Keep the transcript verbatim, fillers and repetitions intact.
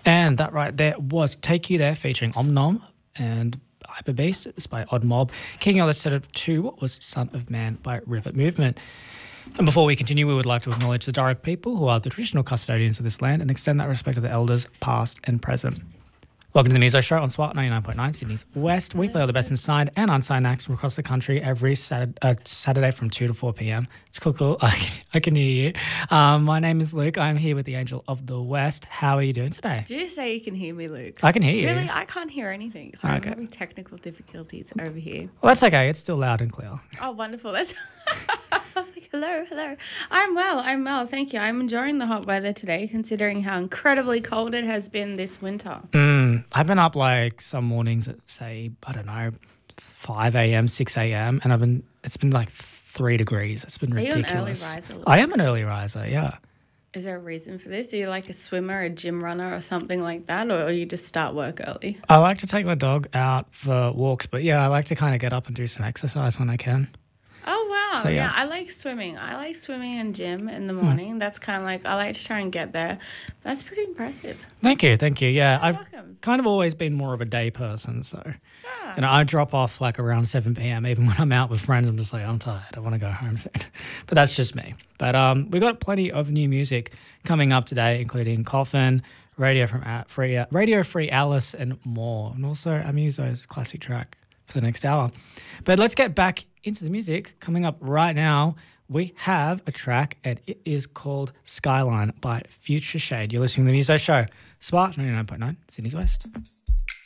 And that right there was Take You There featuring Om Nom and Hyper Beast. It was by Odd Mob. Kicking on the set of two was Son of Man by River Movement. And before we continue, we would like to acknowledge the Darug people who are the traditional custodians of this land and extend that respect to the elders past and present. Welcome to the Muso Show on SWAT ninety-nine point nine Sydney's West. We play all the best inside and unsigned acts from across the country every Saturday, uh, Saturday from two to four p.m. It's cool, cool. I can, I can hear you. Um, my name is Luke. I'm here with the Angel of the West. How are you doing today? Did you say you can hear me, Luke? I can hear you. Really? I can't hear anything. Sorry, Okay. I'm having technical difficulties over here. Well, that's okay. It's still loud and clear. Oh, wonderful. That's I was like, hello, hello. I'm well. I'm well. Thank you. I'm enjoying the hot weather today, considering how incredibly cold it has been this winter. Mm, I've been up like some mornings at, say, I don't know, five a.m., six a.m., and I've been, it's been like three degrees. It's been Are you ridiculous. an early riser, Luke? I am an early riser, yeah. Is there a reason for this? Are you like a swimmer, a gym runner, or something like that, or you just start work early? I like to take my dog out for walks, but yeah, I like to kind of get up and do some exercise when I can. Oh, wow. So, yeah. yeah. I like swimming. I like swimming and gym in the morning. Mm. That's kind of like, I like to try and get there. That's pretty impressive. Thank you, thank you. Yeah, You're I've welcome. kind of always been more of a day person, so Yeah. you know, I drop off like around seven p.m. even when I'm out with friends. I'm just like, I'm tired. I want to go home soon. But that's just me. But um, we've got plenty of new music coming up today, including Coffin, Radio from A- Free, uh, Radio Free Alice, and more, and also Amuso's classic track for the next hour. But let's get back into the music. Coming up right now, we have a track, and it is called Skyline by Future Shade. You're listening to the Muso Show, Spark ninety-nine point nine, Sydney's West.